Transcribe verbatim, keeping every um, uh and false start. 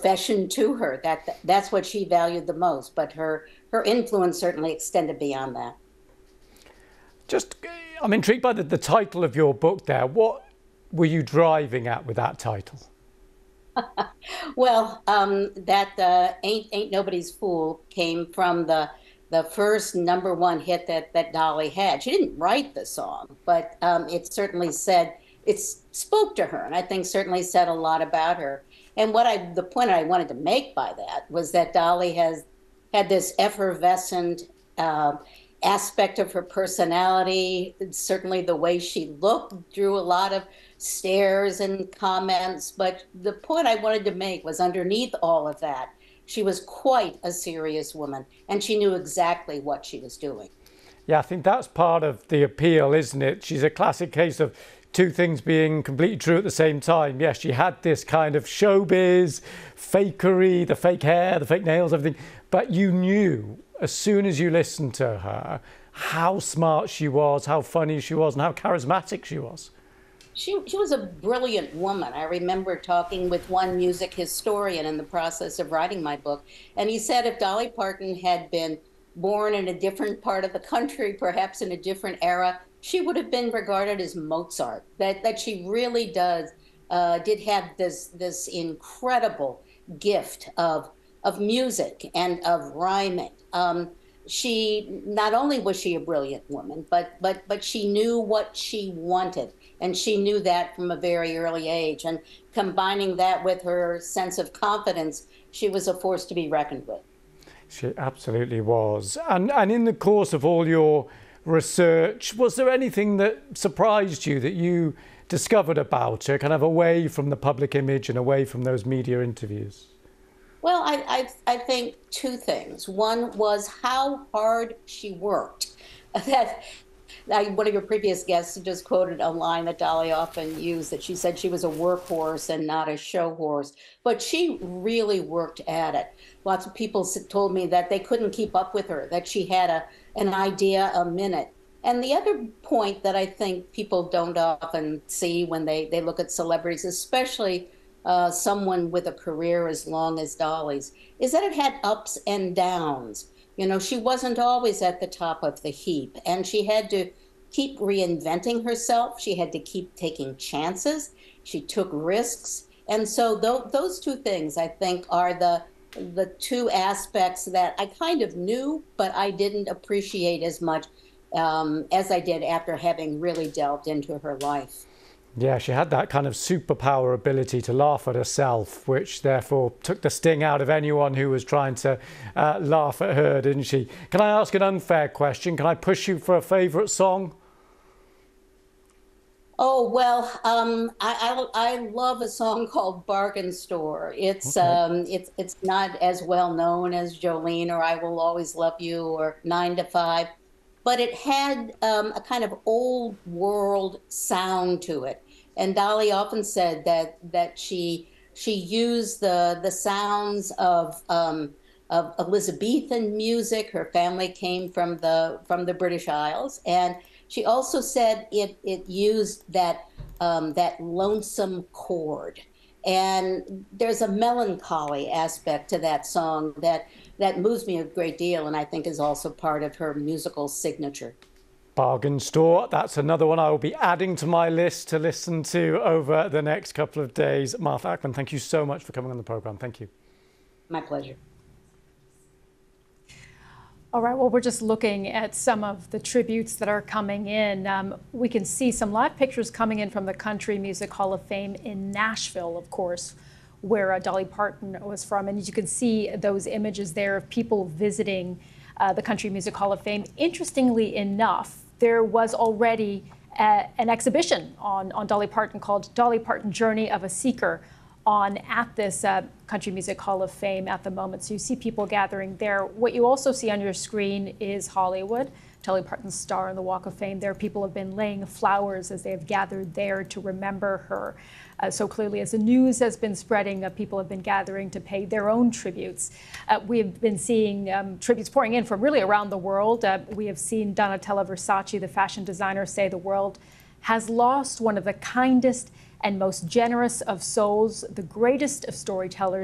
profession to her. That that's what she valued the most. But her her influence certainly extended beyond that. Just, I'm intrigued by the, the title of your book there. What were you driving at with that title? Well, um, that uh, ain't ain't nobody's fool came from the the first number one hit that that Dolly had. She didn't write the song, but um, it certainly said it spoke to her, and I think certainly said a lot about her. And what I the point I wanted to make by that was that Dolly has had this effervescent uh, aspect of her personality. Certainly, the way she looked drew a lot of stares and comments. But the point I wanted to make was underneath all of that, she was quite a serious woman, and she knew exactly what she was doing. Yeah, I think that's part of the appeal, isn't it? She's a classic case of two things being completely true at the same time. Yes, she had this kind of showbiz, fakery, the fake hair, the fake nails, everything. But you knew as soon as you listened to her how smart she was, how funny she was, and how charismatic she was. She, she was a brilliant woman. I remember talking with one music historian in the process of writing my book, and he said if Dolly Parton had been born in a different part of the country, perhaps in a different era, she would have been regarded as Mozart. That that she really does uh, did have this this incredible gift of of music and of rhyming. Um, she not only was she a brilliant woman, but but but she knew what she wanted, and she knew that from a very early age. And combining that with her sense of confidence, she was a force to be reckoned with. She absolutely was. And and in the course of all your research, was there anything that surprised you that you discovered about her, kind of away from the public image and away from those media interviews? Well, I, I, I think two things. One was how hard she worked. That I, one of your previous guests just quoted a line that Dolly often used, that she said she was a workhorse and not a show horse. But she really worked at it. Lots of people told me that they couldn't keep up with her, that she had a an idea a minute. And the other point that I think people don't often see when they, they look at celebrities, especially uh, someone with a career as long as Dolly's, is that it had ups and downs. You know, she wasn't always at the top of the heap, and she had to keep reinventing herself. She had to keep taking chances. She took risks. And so th those two things, I think, are the the two aspects that I kind of knew, but I didn't appreciate as much um, as I did after having really delved into her life. Yeah, she had that kind of superpower ability to laugh at herself, which therefore took the sting out of anyone who was trying to uh, laugh at her, didn't she? Can I ask an unfair question? Can I push you for a favourite song? Oh, well, um, I, I, I love a song called Bargain Store. It's, Okay. um, it's, it's not as well known as Jolene or I Will Always Love You or Nine to Five, but it had um, a kind of old world sound to it. And Dolly often said that that she she used the the sounds of um, of Elizabethan music. Her family came from the from the British Isles, and she also said it it used that um, that lonesome chord. And there's a melancholy aspect to that song that that moves me a great deal, and I think is also part of her musical signature. Bargain Store. That's another one I will be adding to my list to listen to over the next couple of days. Martha Ackman, thank you so much for coming on the programme. Thank you. My pleasure. All right, well, we're just looking at some of the tributes that are coming in. Um, we can see some live pictures coming in from the Country Music Hall of Fame in Nashville, of course, where uh, Dolly Parton was from. And you can see those images there of people visiting uh, the Country Music Hall of Fame. Interestingly enough, there was already a, an exhibition on, on Dolly Parton called Dolly Parton Journey of a Seeker on at this uh, Country Music Hall of Fame at the moment. So you see people gathering there. What you also see on your screen is Hollywood, Dolly Parton's star on the Walk of Fame. There, people have been laying flowers as they have gathered there to remember her. Uh, so clearly, as the news has been spreading, uh, people have been gathering to pay their own tributes. Uh, we have been seeing um, tributes pouring in from really around the world. Uh, we have seen Donatella Versace, the fashion designer, say the world has lost one of the kindest and most generous of souls, the greatest of storytellers.